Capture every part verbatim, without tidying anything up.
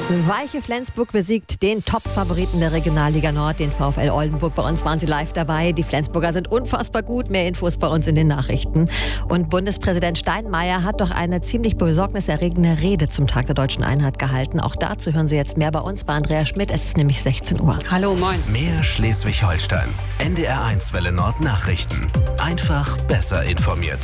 Weiche Flensburg besiegt den Top-Favoriten der Regionalliga Nord, den VfL Oldenburg. Bei uns waren sie live dabei. Die Flensburger sind unfassbar gut. Mehr Infos bei uns in den Nachrichten. Und Bundespräsident Steinmeier hat doch eine ziemlich besorgniserregende Rede zum Tag der Deutschen Einheit gehalten. Auch dazu hören Sie jetzt mehr bei uns bei Andrea Schmidt. Es ist nämlich sechzehn Uhr. Hallo, moin. Mehr Schleswig-Holstein. N D R eins Welle Nord Nachrichten. Einfach besser informiert.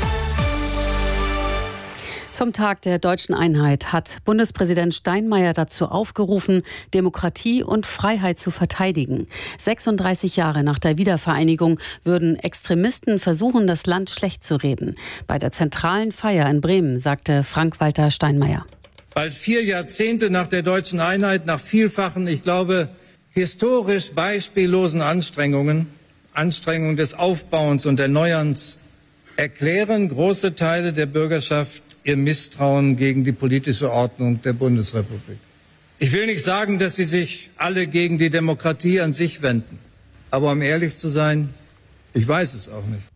Zum Tag der Deutschen Einheit hat Bundespräsident Steinmeier dazu aufgerufen, Demokratie und Freiheit zu verteidigen. sechsunddreißig Jahre nach der Wiedervereinigung würden Extremisten versuchen, das Land schlecht zu reden. Bei der zentralen Feier in Bremen sagte Frank-Walter Steinmeier: Bald vier Jahrzehnte nach der Deutschen Einheit, nach vielfachen, ich glaube, historisch beispiellosen Anstrengungen, Anstrengungen des Aufbauens und Erneuerns, erklären große Teile der Bürgerschaft ihr Misstrauen gegen die politische Ordnung der Bundesrepublik. Ich will nicht sagen, dass sie sich alle gegen die Demokratie an sich wenden. Aber um ehrlich zu sein, ich weiß es auch nicht.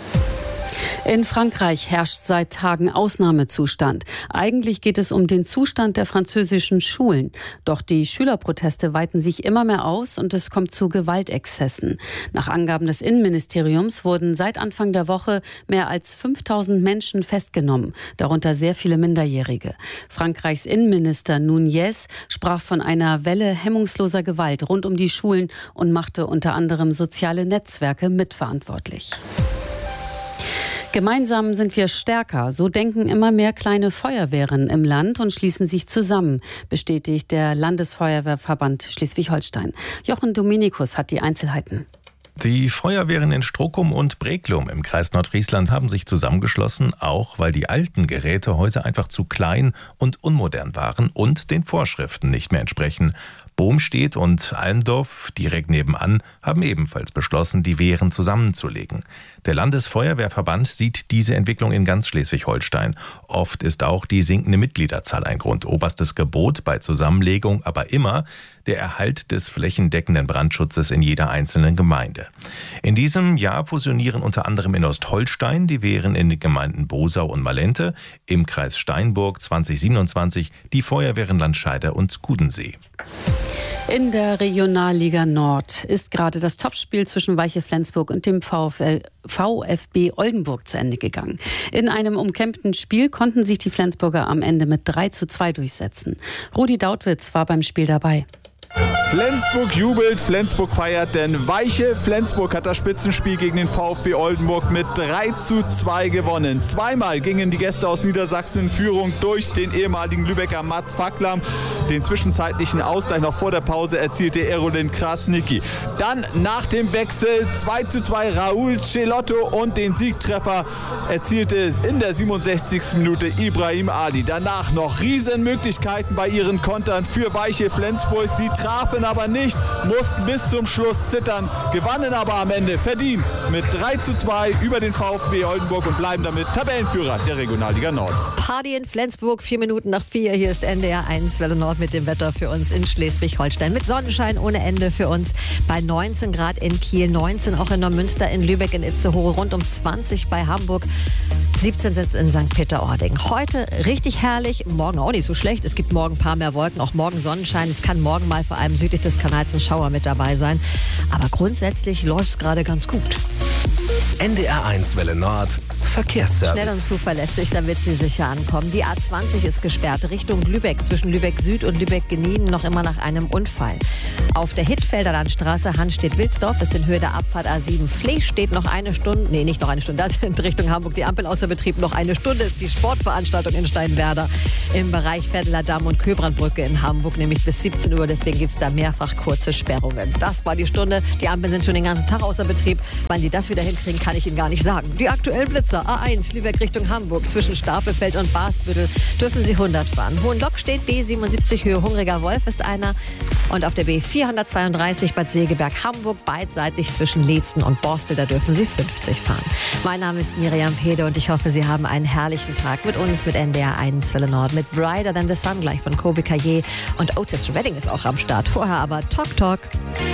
In Frankreich herrscht seit Tagen Ausnahmezustand. Eigentlich geht es um den Zustand der französischen Schulen. Doch die Schülerproteste weiten sich immer mehr aus und es kommt zu Gewaltexzessen. Nach Angaben des Innenministeriums wurden seit Anfang der Woche mehr als fünftausend Menschen festgenommen, darunter sehr viele Minderjährige. Frankreichs Innenminister Nunez sprach von einer Welle hemmungsloser Gewalt rund um die Schulen und machte unter anderem soziale Netzwerke mitverantwortlich. Gemeinsam sind wir stärker. So denken immer mehr kleine Feuerwehren im Land und schließen sich zusammen, bestätigt der Landesfeuerwehrverband Schleswig-Holstein. Jochen Dominikus hat die Einzelheiten. Die Feuerwehren in Strockum und Breklum im Kreis Nordfriesland haben sich zusammengeschlossen, auch weil die alten Gerätehäuser einfach zu klein und unmodern waren und den Vorschriften nicht mehr entsprechen. Bohmstedt und Almdorf, direkt nebenan, haben ebenfalls beschlossen, die Wehren zusammenzulegen. Der Landesfeuerwehrverband sieht diese Entwicklung in ganz Schleswig-Holstein. Oft ist auch die sinkende Mitgliederzahl ein Grund. Oberstes Gebot bei Zusammenlegung aber immer der Erhalt des flächendeckenden Brandschutzes in jeder einzelnen Gemeinde. In diesem Jahr fusionieren unter anderem in Ostholstein die Wehren in den Gemeinden Bosau und Malente, im Kreis Steinburg zwanzig siebenundzwanzig die Feuerwehren Landscheid und Skudensee. In der Regionalliga Nord ist gerade das Topspiel zwischen Weiche Flensburg und dem VfL, VfB Oldenburg zu Ende gegangen. In einem umkämpften Spiel konnten sich die Flensburger am Ende mit drei zu zwei durchsetzen. Rudi Dautwitz war beim Spiel dabei. Flensburg jubelt, Flensburg feiert, denn Weiche Flensburg hat das Spitzenspiel gegen den VfB Oldenburg mit drei zu zwei gewonnen. Zweimal gingen die Gäste aus Niedersachsen in Führung durch den ehemaligen Lübecker Mats Facklam. Den zwischenzeitlichen Ausgleich noch vor der Pause erzielte Erolin Krasnicki. Dann nach dem Wechsel zwei zu zwei Raúl Celotto und den Siegtreffer erzielte in der siebenundsechzigsten Minute Ibrahim Ali. Danach noch Riesenmöglichkeiten bei ihren Kontern für Weiche Flensburg. Sie trafen aber nicht, mussten bis zum Schluss zittern, gewannen aber am Ende verdient mit drei zu zwei über den VfB Oldenburg und bleiben damit Tabellenführer der Regionalliga Nord. Party in Flensburg, vier Minuten nach vier. Hier ist N D R eins Welle Nord mit dem Wetter für uns in Schleswig-Holstein. Mit Sonnenschein ohne Ende für uns bei neunzehn Grad in Kiel, neunzehn auch in Neumünster, in Lübeck, in Itzehoe, rund um zwanzig bei Hamburg, siebzehn sitzt in Sankt Peter-Ording. Heute richtig herrlich, morgen auch nicht so schlecht. Es gibt morgen ein paar mehr Wolken, auch morgen Sonnenschein. Es kann morgen mal vor allem südlich des Kanals ein Schauer mit dabei sein. Aber grundsätzlich läuft es gerade ganz gut. N D R eins Welle Nord Verkehrsservice. Schnell und zuverlässig, damit Sie sicher ankommen. Die A zwanzig ist gesperrt Richtung Lübeck, zwischen Lübeck Süd und Lübeck Genien, noch immer nach einem Unfall. Auf der Hittfelder Landstraße Hanstedt-Wilsdorf ist in Höhe der Abfahrt A sieben Flech steht noch eine Stunde, nee, nicht noch eine Stunde, das ist in Richtung Hamburg die Ampel außer Betrieb. Noch eine Stunde ist die Sportveranstaltung in Steinwerder im Bereich Vetteler Damm und Köbrandbrücke in Hamburg, nämlich bis siebzehn Uhr. Deswegen gibt es da mehrfach kurze Sperrungen. Das war die Stunde. Die Ampeln sind schon den ganzen Tag außer Betrieb. Wann Sie das wieder hinkriegen, kann ich Ihnen gar nicht sagen. Die aktuellen Blitzer A eins Lübeck Richtung Hamburg zwischen Stapelfeld und Bastbüttel dürfen Sie hundert fahren. Hohenlock steht B siebenundsiebzig Höhe Hungriger Wolf ist einer. Und auf der B vierhundertzweiunddreißig Bad Segeberg Hamburg beidseitig zwischen Leetzen und Borstel, da dürfen Sie fünfzig fahren. Mein Name ist Miriam Pede und ich hoffe, Sie haben einen herrlichen Tag mit uns, mit N D R eins Welle Nord, mit Brighter Than the Sun gleich von Kobe Kaye und Otis Redding ist auch am Start. Vorher aber Talk Talk.